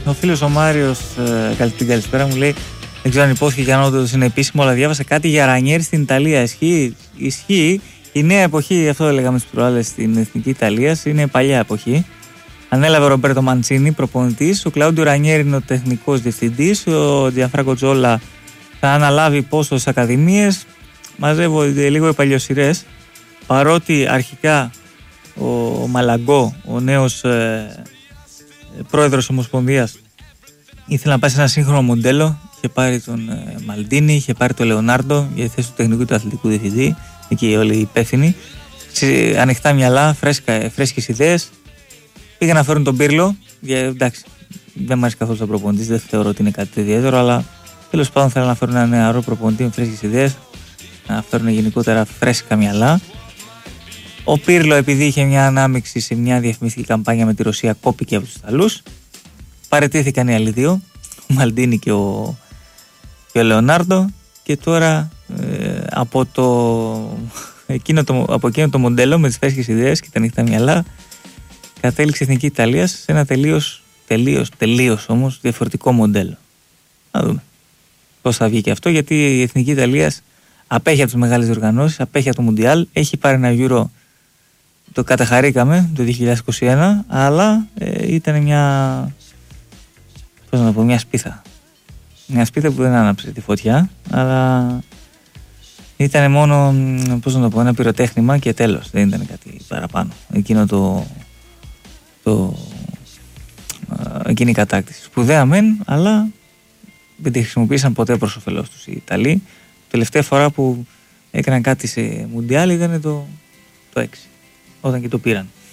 Ο φίλος ο Μάριος, την καλησπέρα, μου λέει: δεν ξέρω αν υπόθηκε και αν όντως είναι επίσημο, αλλά διάβασα κάτι για Ρανιέρη στην Ιταλία. Ισχύει. Η νέα εποχή, αυτό λέγαμε στις προάλλες, στην Εθνική Ιταλία, είναι παλιά εποχή. Ανέλαβε ο Ρομπέρτο Μαντσίνι, προπονητής. Ο Κλάουντιο Ρανιέρη είναι ο τεχνικός διευθυντής. Ο Τζιανφράνκο Τζόλα θα αναλάβει πόστο στις ακαδημίες. Μαζεύονται λίγο οι παλιοσυρές. Παρότι αρχικά ο Μαλαγκό, ο νέος πρόεδρος Ομοσπονδίας, ήθελε να πάει σε ένα σύγχρονο μοντέλο. Είχε πάρει τον Μαλντίνι, είχε πάρει τον Λεωνάρντο για τη θέση του τεχνικού του αθλητικού διευθυντή. Εκεί όλοι οι υπεύθυνοι. Ανοιχτά μυαλά, φρέσκες ιδέες. Πήγαν να φέρουν τον Πίρλο. Εντάξει, δεν μου αρέσει καθόλου σαν προπονητής, δεν θεωρώ ότι είναι κάτι ιδιαίτερο, αλλά τέλος πάντων θέλουν να φέρουν ένα νεαρό προπονητή με φρέσκες ιδέες, να φέρουν γενικότερα φρέσκα μυαλά. Ο Πίρλο, επειδή είχε μια ανάμειξη σε μια διαφημιστική καμπάνια με τη Ρωσία, κόπηκε από τους Ιταλούς. Παραιτήθηκαν οι άλλοι δύο, ο Μαλντίνι και ο Λεωνάρντο, και τώρα από εκείνο το μοντέλο με τις φρέσκες ιδέες και τα ανοιχτά μυαλά κατέληξε η Εθνική Ιταλία σε ένα τελείως όμως διαφορετικό μοντέλο. Να δούμε πώς θα βγει και αυτό, γιατί η Εθνική Ιταλία απέχει από τις μεγάλες διοργανώσεις, απέχει από το Μουντιάλ, έχει πάρει ένα Euro, το καταχαρήκαμε το 2021, αλλά ήταν μια σπίθα. Μια σπίθα που δεν άναψε τη φωτιά, αλλά ήταν μόνο, ένα πυροτέχνημα και τέλος, δεν ήταν κάτι παραπάνω. Εκείνη η κατάκτηση. Σπουδαία μεν, αλλά δεν τη χρησιμοποίησαν ποτέ προς όφελός τους οι Ιταλοί. Τελευταία φορά που έκαναν κάτι σε Μουντιάλ ήταν το 6, όταν και το πήραν.